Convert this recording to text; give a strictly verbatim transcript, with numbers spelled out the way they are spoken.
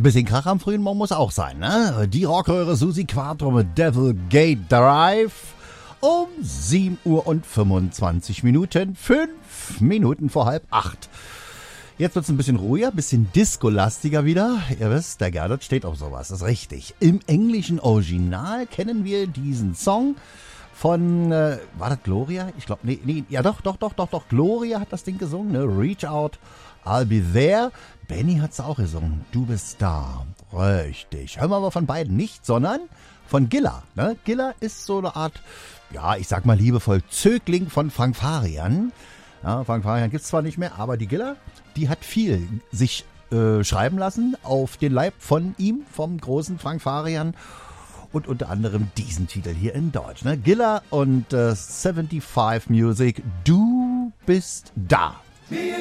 Ein bisschen Krach am frühen Morgen muss auch sein, ne? Die Rockhöre Susi Quattro mit Devil Gate Drive um sieben Uhr und fünfundzwanzig Minuten, fünf Minuten vor halb acht. Jetzt wird's ein bisschen ruhiger, ein bisschen disco-lastiger wieder. Ihr wisst, der Gerdert steht auf sowas, das ist richtig. Im englischen Original kennen wir diesen Song von, äh, war das Gloria? Ich glaube, nee, nee, ja doch, doch, doch, doch, doch, Gloria hat das Ding gesungen, ne? Reach Out, I'll Be There. Benny hat's auch gesungen, Du bist da. Richtig. Hören wir aber von beiden nicht, sondern von Gilla. Ne? Gilla ist so eine Art, ja, ich sag mal liebevoll, Zögling von Frank Farian. Ja, Frank Farian gibt's zwar nicht mehr, aber die Gilla, die hat viel sich äh, schreiben lassen auf den Leib von ihm, vom großen Frank Farian. Und unter anderem diesen Titel hier in Deutsch. Ne? Gilla und äh, fünfundsiebzig Music, Du bist da.